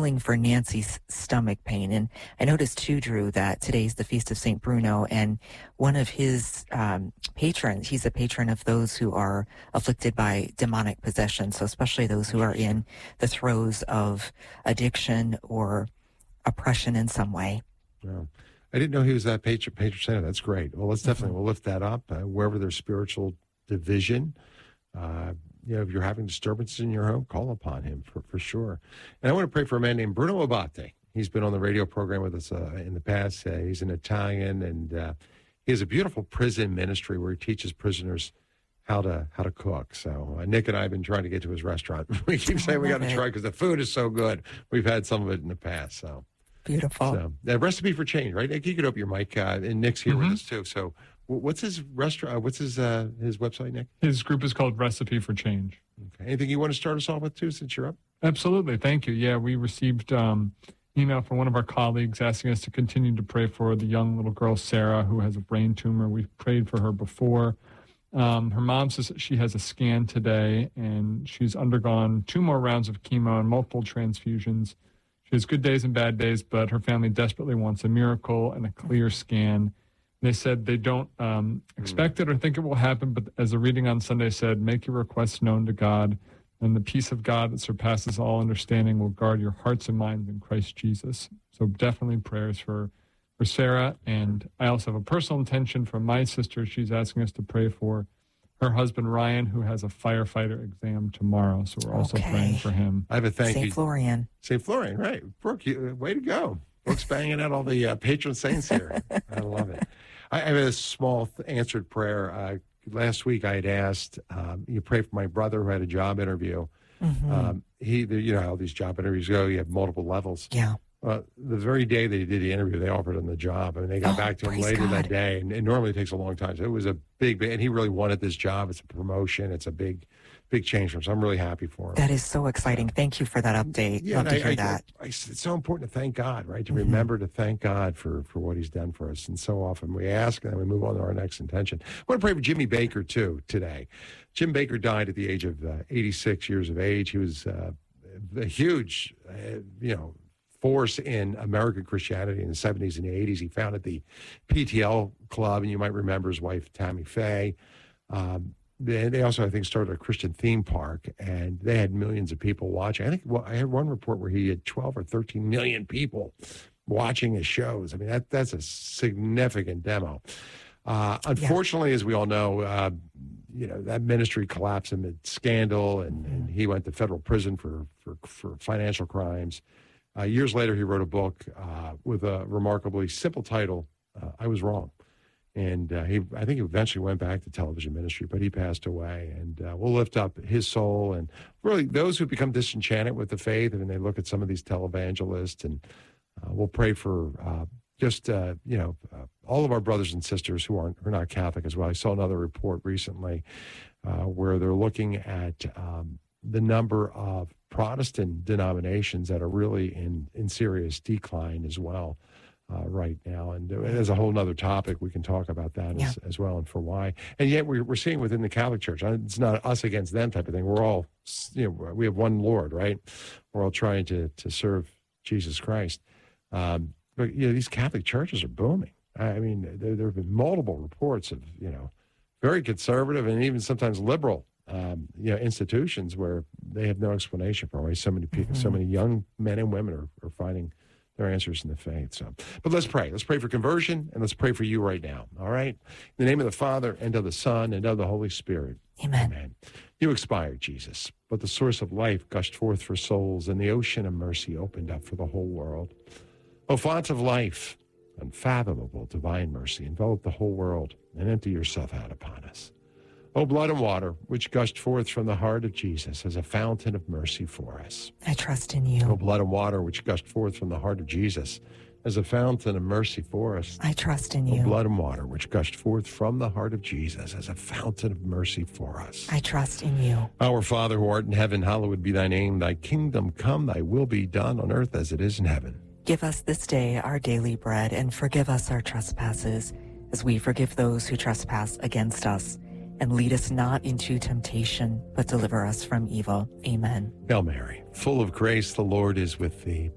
healing for Nancy's stomach pain. And I noticed too, Drew, that today's the Feast of St. Bruno, and one of his patrons, he's a patron of those who are afflicted by demonic possession, so especially those who are in the throes of addiction or oppression in some way. Yeah. I didn't know he was that patron saint. That's great. Well, let's definitely we'll lift that up wherever there's spiritual division. If you're having disturbances in your home, call upon him for sure. And I want to pray for a man named Bruno Abate. He's been on the radio program with us in the past. He's an Italian, and he has a beautiful prison ministry where he teaches prisoners how to cook. So Nick and I have been trying to get to his restaurant. We keep saying we got to try because the food is so good. We've had some of it in the past. So beautiful. So the Recipe for Change, right? Nick, you could open your mic, and Nick's here with us too. So what's his restaurant? What's his website, Nick? His group is called Recipe for Change. Okay. Anything you want to start us off with too, since you're up? Absolutely. Thank you. Yeah, we received email from one of our colleagues asking us to continue to pray for the young little girl, Sarah, who has a brain tumor. We've prayed for her before. Her mom says that she has a scan today, and she's undergone 2 more rounds of chemo and multiple transfusions. She has good days and bad days, but her family desperately wants a miracle and a clear scan. They said they don't expect it or think it will happen, but as the reading on Sunday said, make your requests known to God, and the peace of God that surpasses all understanding will guard your hearts and minds in Christ Jesus. So definitely prayers for Sarah. And I also have a personal intention from my sister. She's asking us to pray for her husband, Ryan, who has a firefighter exam tomorrow. So we're also praying for him. I have a thank you. St. Florian. St. Florian, right. Brooke, way to go. Brooke's banging out all the patron saints here. I love it. I have a small answered prayer. Last week I had asked, you pray for my brother who had a job interview. You know how these job interviews go. You have multiple levels. Yeah. The very day they did the interview, they offered him the job. I mean, they got back to him later that day, and it normally takes a long time. So it was a big, and he really wanted this job. It's a promotion. It's a big change for him. So I'm really happy for him. That is so exciting. Thank you for that update. Yeah, love to hear that. It's so important to thank God, right? To remember to thank God for what he's done for us. And so often we ask, and then we move on to our next intention. I want to pray for Jimmy Baker, too, today. Jim Baker died at the age of 86 years of age. He was a huge, force in American Christianity in the 70s and 80s. He founded the PTL Club, and you might remember his wife, Tammy Faye. They also, I think, started a Christian theme park, and they had millions of people watching. I had one report where he had 12 or 13 million people watching his shows. I mean, that's a significant demo. Unfortunately, as we all know, that ministry collapsed amid scandal, and he went to federal prison for financial crimes. Years later, he wrote a book with a remarkably simple title, I Was Wrong. And I think he eventually went back to television ministry, but he passed away. And we'll lift up his soul. And really, those who become disenchanted with the faith, and they look at some of these televangelists, and we'll pray for all of our brothers and sisters who are not Catholic as well. I saw another report recently where they're looking at the number of Protestant denominations that are really in serious decline as well right now. And there's a whole nother topic. We can talk about that as well, and for why. And yet we're seeing within the Catholic Church, it's not us against them type of thing. We're all, we have one Lord, right? We're all trying to serve Jesus Christ. But, these Catholic churches are booming. I mean, there have been multiple reports of, very conservative and even sometimes liberal institutions where they have no explanation for why so many people, so many young men and women are finding their answers in the faith. So, but let's pray. Let's pray for conversion, and let's pray for you right now. All right? In the name of the Father, and of the Son, and of the Holy Spirit. Amen. Amen. You expired, Jesus, but the source of life gushed forth for souls, and the ocean of mercy opened up for the whole world. O font of life, unfathomable divine mercy, envelop the whole world, and empty yourself out upon us. O blood and water, which gushed forth from the heart of Jesus as a fountain of mercy for us. I trust in you. O blood and water, which gushed forth from the heart of Jesus as a fountain of mercy for us. I trust in you. O blood and water, which gushed forth from the heart of Jesus as a fountain of mercy for us. I trust in you. Our Father, who art in heaven, hallowed be thy name. Thy kingdom come, thy will be done on earth as it is in heaven. Give us this day our daily bread, and forgive us our trespasses, as we forgive those who trespass against us. And lead us not into temptation, but deliver us from evil. Amen. Hail Mary, full of grace, the Lord is with thee.